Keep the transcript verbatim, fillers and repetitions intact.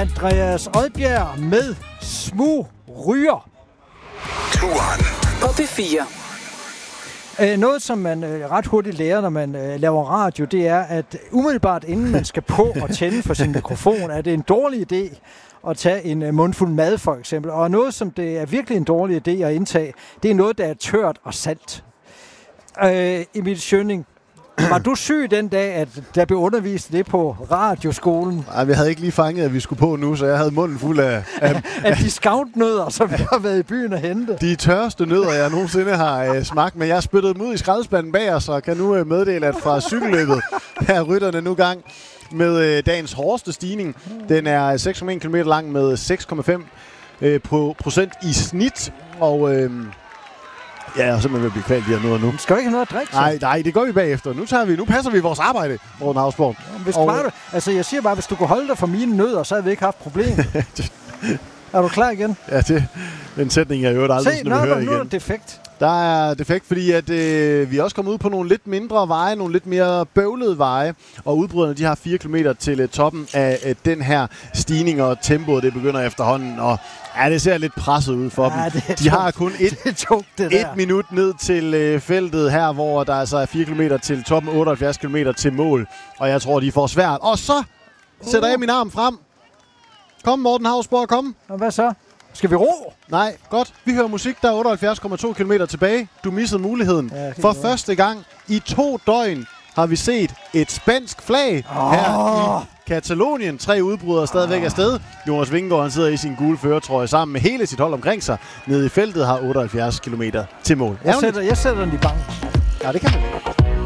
Andreas Odbjerg med Smug Ryger. Turen på P fire. Øh, noget, som man øh, ret hurtigt lærer, når man øh, laver radio, det er, at umiddelbart inden man skal på og tænde for sin mikrofon, er det en dårlig idé at tage en øh, mundfuld mad, for eksempel. Og noget, som det er virkelig en dårlig idé at indtage, det er noget, der er tørt og salt. Øh, Emil Schønning, var du syg den dag, at der blev undervist det på radioskolen? Nej, vi havde ikke lige fanget, at vi skulle på nu, så jeg havde munden fuld af... af af discountnødder, som vi har været i byen at hente. De tørreste nødder, jeg nogensinde har øh, smagt, men jeg spyttede dem ud i skraldespanden bag os, og kan nu øh, meddele, at fra cykelløbet her er rytterne nu gang med øh, dagens hårdeste stigning. Den er seks komma en kilometer lang med seks komma fem øh, procent i snit, og... Øh, Ja, jeg er simpelthen ved at blive kvalt de her nødder nu. Skal vi ikke have noget at drikke? Så? Nej, nej, det gør vi bagefter. Nu, tager vi, nu passer vi vores arbejde, Morten Hausborg. Hvis og... bare, altså, jeg siger bare, hvis du kunne holde dig for mine nødder, så havde vi ikke haft problem. Er du klar igen? Ja, det, den sætning er jo aldrig, Se, sådan, nå, vi hører nu igen. er det defekt. Der er defekt, fordi at, øh, vi er også kommet ud på nogle lidt mindre veje, nogle lidt mere bøvlede veje, og udbryderne de har fire kilometer til øh, toppen af øh, den her stigning, og tempoet det begynder efterhånden, og ja, det ser lidt presset ud for ja, dem. De tungt. har kun et, det tungt, det et minut ned til øh, feltet her, hvor der altså er fire kilometer til toppen, otteoghalvfjerds kilometer til mål, og jeg tror, de får svært. Og så sætter jeg min arm frem. Kom, Morten Hausborg, kom. Og hvad så? Skal vi ro? Nej, godt. Vi hører musik, der er otteoghalvfjerds komma to kilometer tilbage. Du missede muligheden. Ja, For første gang i to døgn har vi set et spansk flag oh. her i Katalonien. Tre udbrydere stadigvæk oh. afsted. Jonas Vingegaard han sidder i sin gule førertrøje sammen med hele sit hold omkring sig. Nede i feltet har otteoghalvfjerds kilometer til mål. Jeg sætter, jeg sætter den i banken. Ja, det kan man ikke.